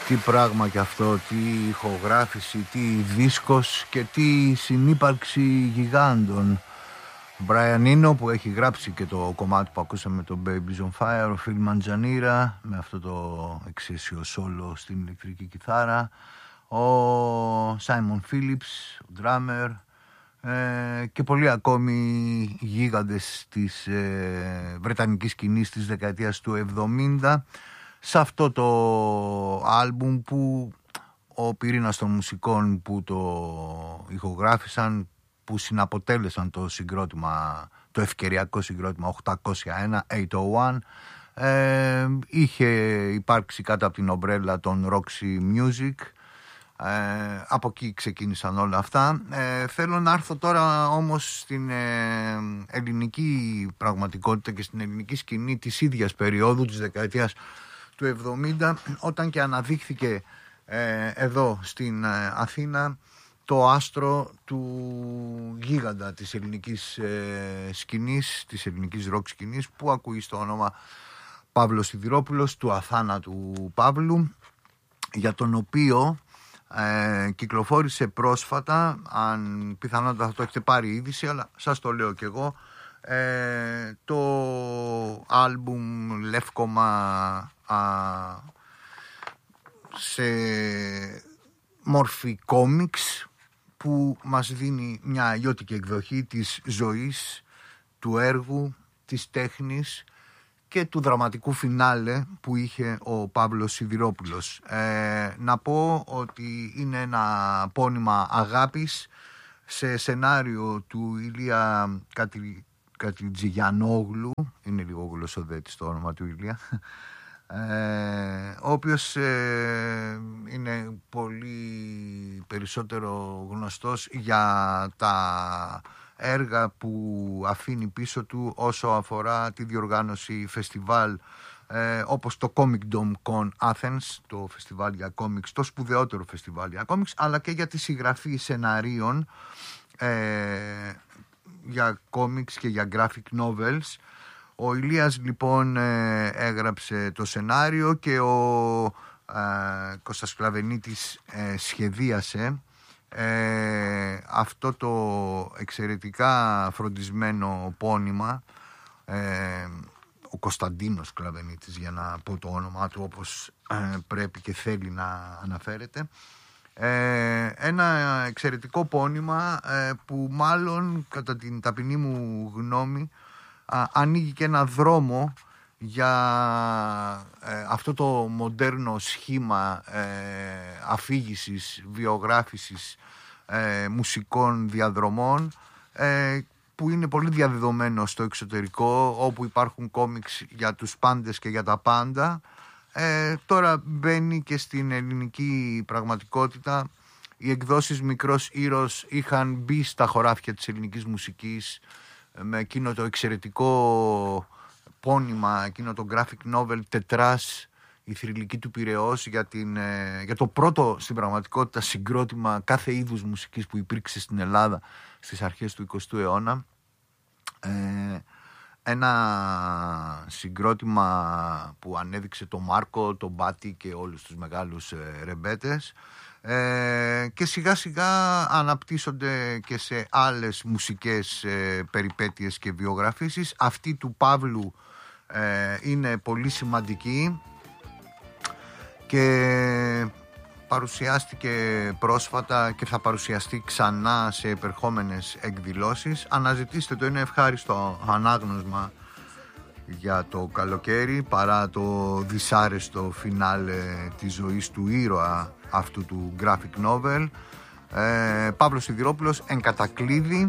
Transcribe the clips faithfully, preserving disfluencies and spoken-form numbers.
Τι πράγμα κι αυτό, τι ηχογράφηση, τι δίσκος και τι συνύπαρξη γιγάντων. Brian Eno που έχει γράψει και το κομμάτι που ακούσαμε, το Babies on Fire, ο Phil Manzanera με αυτό το εξαίσιο solo στην ηλεκτρική κιθάρα, ο Simon Phillips, ο drummer, ε, και πολλοί ακόμη γίγαντες της ε, βρετανικής σκηνής της δεκαετίας του εβδομήντα σε αυτό το άλμπουμ που ο πυρήνας των μουσικών που το ηχογράφησαν, που συναποτέλεσαν το συγκρότημα, το ευκαιριακό συγκρότημα οκτακόσια ένα, οκτακόσια ένα, ε, είχε υπάρξει κάτω από την ομπρέλα των Roxy Music. Ε, από εκεί ξεκίνησαν όλα αυτά. Ε, θέλω να έρθω τώρα όμως στην ε, ελληνική πραγματικότητα και στην ελληνική σκηνή της ίδιας περίοδου, της δεκαετίας του εβδομήντα, όταν και αναδείχθηκε ε, εδώ στην ε, Αθήνα το άστρο του γίγαντα της ελληνικής ε, σκηνής, της ελληνικής ροκ σκηνής, που ακούει στο όνομα Παύλος Σιδηρόπουλος, του αθάνατου Παύλου, για τον οποίο ε, κυκλοφόρησε πρόσφατα, αν πιθανότατα θα το έχετε πάρει είδηση, αλλά σας το λέω κι εγώ, ε, το άλμπουμ Λεύκομα α, σε μορφή κόμιξ, που μας δίνει μια αλλιώτικη εκδοχή της ζωής, του έργου, της τέχνης και του δραματικού φινάλε που είχε ο Παύλος Σιδηρόπουλος. Ε, να πω ότι είναι ένα πόνημα αγάπης σε σενάριο του Ηλία Κατι... Κατριτζηγιανόγλου, είναι λίγο γλωσσοδέτης το όνομα του Ηλία, Ε, ο οποίος ε, είναι πολύ περισσότερο γνωστός για τα έργα που αφήνει πίσω του όσο αφορά τη διοργάνωση φεστιβάλ, ε, όπως το Comic Dome Con Athens, το φεστιβάλ για κόμιξ, το σπουδαιότερο φεστιβάλ για κόμιξ, αλλά και για τη συγγραφή σεναρίων ε, για κόμιξ και για graphic novels. Ο Ηλίας λοιπόν ε, έγραψε το σενάριο και ο ε, Κώστας Κλαβενίτης ε, σχεδίασε ε, αυτό το εξαιρετικά φροντισμένο πόνημα. Ε, ο Κωνσταντίνος Κλαβενίτης, για να πω το όνομά του όπως ε, πρέπει και θέλει να αναφέρεται. Ε, ένα εξαιρετικό πόνημα ε, που μάλλον κατά την ταπεινή μου γνώμη Α, ανοίγει και ένα δρόμο για ε, αυτό το μοντέρνο σχήμα ε, αφήγησης, βιογράφησης ε, μουσικών διαδρομών, ε, που είναι πολύ διαδεδομένο στο εξωτερικό, όπου υπάρχουν κόμιξ για τους πάντες και για τα πάντα. Ε, τώρα μπαίνει και στην ελληνική πραγματικότητα. Οι εκδόσεις Μικρός Ήρος είχαν μπει στα χωράφια της ελληνικής μουσικής με εκείνο το εξαιρετικό πόνημα, εκείνο το graphic novel Τετράς, η θρυλική του Πειραιώς, για, την, για το πρώτο στην πραγματικότητα συγκρότημα κάθε είδους μουσικής που υπήρξε στην Ελλάδα στις αρχές του εικοστού αιώνα. Ε, ένα συγκρότημα που ανέδειξε τον Μάρκο, τον Μπάτι και όλους τους μεγάλους ε, ρεμπέτες. Ε, και σιγά σιγά αναπτύσσονται και σε άλλες μουσικές ε, περιπέτειες και βιογραφίσεις. Αυτή του Παύλου ε, είναι πολύ σημαντική και παρουσιάστηκε πρόσφατα και θα παρουσιαστεί ξανά σε επερχόμενες εκδηλώσεις. Αναζητήστε το, είναι ευχάριστο ανάγνωσμα για το καλοκαίρι, παρά το δυσάρεστο φινάλε της ζωής του ήρωα αυτού του graphic novel. ε, Παύλος Σιδηρόπουλος, εν κατακλείδη.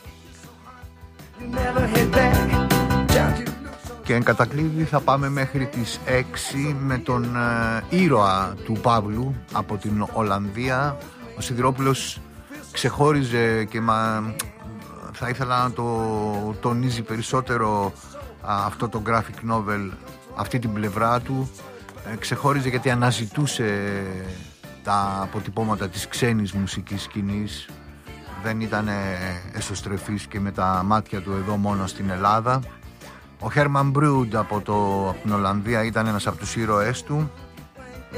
Και εν κατακλείδη θα πάμε μέχρι τις έξι με τον ε, ήρωα του Παύλου από την Ολλανδία. Ο Σιδηρόπουλος ξεχώριζε και μα, θα ήθελα να το τονίζει περισσότερο αυτό το graphic novel, αυτή την πλευρά του. ε, ξεχώριζε γιατί αναζητούσε τα αποτυπώματα της ξένης μουσικής σκηνής. Δεν ήταν εσωστρεφής και με τα μάτια του εδώ μόνο στην Ελλάδα. Ο Herman Brood από, το, από την Ολλανδία ήταν ένας από τους ήρωές του.